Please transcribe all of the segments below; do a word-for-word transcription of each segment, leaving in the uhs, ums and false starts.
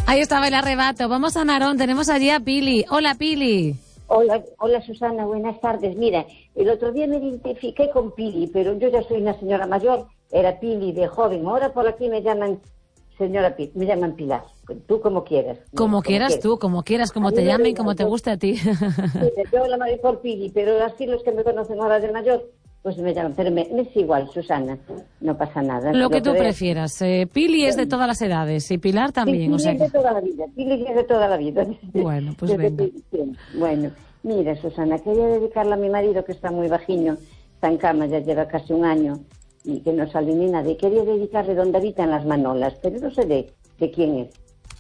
Ahí estaba el arrebato. Vamos a Narón, tenemos allí a Pili. Hola, Pili. Hola, hola Susana, buenas tardes. Mira, el otro día me identifiqué con Pili, pero yo ya soy una señora mayor, era Pili de joven. Ahora por aquí me llaman señora Pili, me llaman Pilar. Tú como quieras. Como, como quieras quieras tú, como quieras, como te llamen, como te guste a ti. Mira, yo la mejor Pili, pero así los que me conocen ahora de mayor, pues me llaman. Pero me, me es igual, Susana, no pasa nada. Lo que Lo tú que prefieras. Eh, Pili es de todas las edades y Pilar también. Sí, Pili o sea es que... de toda la vida, Pili es de toda la vida. Bueno, pues Desde venga. que- Bueno, mira, Susana, quería dedicarla a mi marido, que está muy bajiño, está en cama, ya lleva casi un año, y que no sale ni nada. Y quería dedicarle Donde habitan las manolas, pero no sé de, de quién es.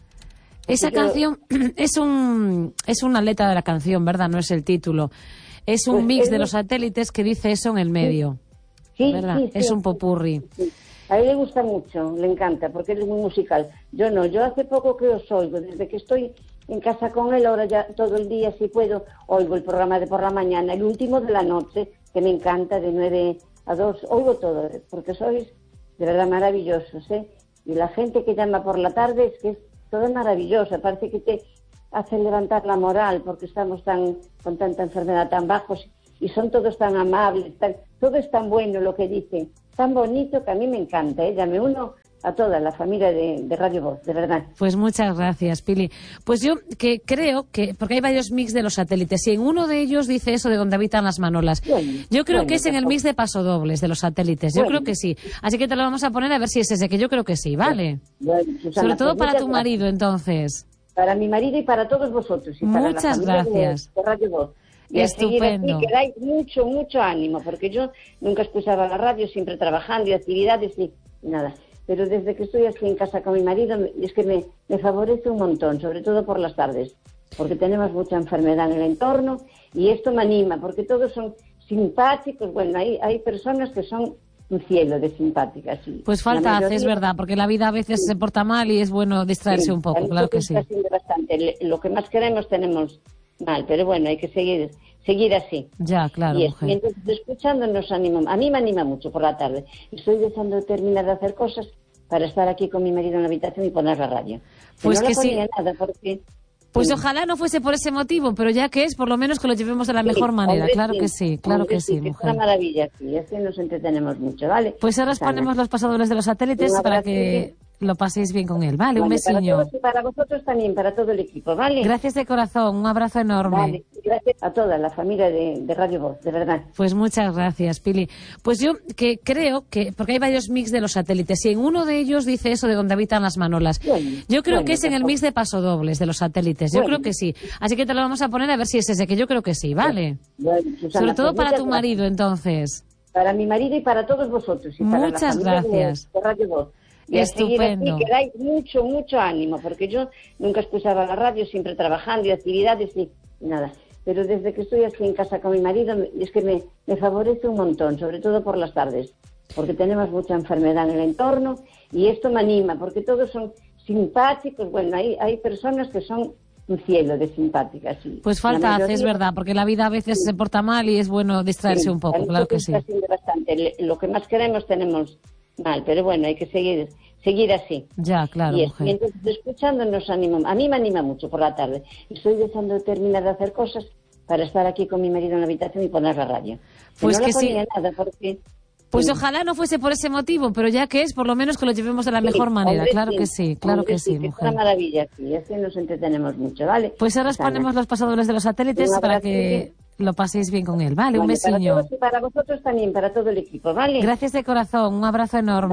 Esa Yo- canción es un es una letra de la canción, ¿verdad? No es el título. Es un Pues mix él- de los satélites que dice eso en el medio, Sí, ¿verdad? sí, sí, Es un sí, popurrí. sí. A él le gusta mucho, le encanta, porque él es muy musical. Yo no, yo hace poco que os oigo, desde que estoy en casa con él, ahora ya todo el día, si puedo, oigo el programa de por la mañana, el último de la noche, que me encanta, de nueve a dos, oigo todo, porque sois de verdad maravillosos, ¿eh? Y la gente que llama por la tarde es que es todo maravillosa, parece que te hace levantar la moral, porque estamos tan con tanta enfermedad tan bajos, y son todos tan amables, tan, todo es tan bueno lo que dicen, tan bonito que a mí me encanta, ¿eh? Ya me uno a toda la familia de, de Radio Voz, de verdad. Pues muchas gracias, Pili. Pues yo que creo que, porque hay varios mix de los satélites, y en uno de ellos dice eso de Donde habitan las manolas. Bueno, Yo creo bueno, que es en el tampoco. mix de pasodobles de los satélites. Yo Bueno. creo que sí. Así que te lo vamos a poner a ver si es ese, que yo creo que sí, ¿vale? Bueno, Susana, Sobre todo pues para muchas tu gracias. marido, entonces. Para mi marido y para todos vosotros. Y para Muchas la familia de- gracias. De, Radio Voz. Y a seguir Estupendo. así, que dais mucho, mucho ánimo, porque yo nunca escuchaba la radio, siempre trabajando y actividades y nada. Pero desde que estoy aquí en casa con mi marido, me- es que me, me favorece un montón, sobre todo por las tardes, porque tenemos mucha enfermedad en el entorno y esto me anima, porque todos son simpáticos. Bueno, hay, hay personas que son un cielo de simpáticas. Sí. Pues falta La hace, es mayoría- verdad, porque la vida a veces se porta mal y es bueno distraerse Sí, un poco, a claro que nosotros sí. está siendo bastante. Le- Lo que más queremos tenemos mal, pero bueno, hay que seguir seguir así. Ya, claro, y, es- mujer. y entonces escuchando nos anima. A mí me anima mucho por la tarde. Estoy deseando terminar de hacer cosas para estar aquí con mi marido en la habitación y poner la radio. Pues no que la sí. ponía nada porque... Pues sí. ojalá no fuese por ese motivo, pero ya que es, por lo menos que lo llevemos de la Sí, mejor manera. hombre, Claro que sí, claro hombre, que sí, que es mujer. una maravilla aquí, así nos entretenemos mucho, ¿vale? Pues ahora os Susana. ponemos los pasadores de los satélites Un para abrazo, que lo paséis bien con él. Vale, un Vale, para besiño. todos y para vosotros también, para todo el equipo, ¿vale? Gracias de corazón, un abrazo enorme. Vale, gracias a toda la familia de, de Radio Voz, de verdad. Pues muchas gracias, Pili. Pues yo que creo que, porque hay varios mix de los satélites, y en uno de ellos dice eso de Donde habitan las manolas. Bueno, Yo creo bueno, que es en el tampoco. mix de pasodobles de los satélites. Yo Bueno. creo que sí. Así que te lo vamos a poner a ver si es ese, que yo creo que sí, ¿vale? Bueno, Susana, Sobre todo pues para muchas tu gracias. marido, entonces. Para mi marido y para todos vosotros. Y para Muchas la familia de- gracias. De, Radio Voz. Y a seguir Estupendo. así, que dais mucho, mucho ánimo, porque yo nunca escuchaba la radio, siempre trabajando y actividades y nada. Pero desde que estoy aquí en casa con mi marido, me- es que me, me favorece un montón, sobre todo por las tardes, porque tenemos mucha enfermedad en el entorno y esto me anima, porque todos son simpáticos. Bueno, hay, hay personas que son un cielo de simpáticas. Sí. Pues La falta hace, mayoría- es verdad, porque la vida a veces se porta mal y es bueno distraerse Sí, un poco, a claro que nosotros sí. está siendo bastante. Le- Lo que más queremos tenemos mal, pero bueno, hay que seguir seguir así. Ya, claro, y, es- mujer. y entonces escuchando nos anima. A mí me anima mucho por la tarde. Estoy deseando terminar de hacer cosas para estar aquí con mi marido en la habitación y poner la radio. Pues no que la sí. ponía nada porque... Pues sí. ojalá no fuese por ese motivo, pero ya que es, por lo menos que lo llevemos de la Sí, mejor manera. hombre, Claro que sí, claro hombre, que sí, que es mujer. una maravilla aquí, así nos entretenemos mucho, ¿vale? Pues ahora os Susana. ponemos los pasadores de los satélites Un para abrazo, que lo paséis bien con él. Vale, un Vale, para besiño. todos y para vosotros también, para todo el equipo, ¿vale? Gracias de corazón, un abrazo enorme.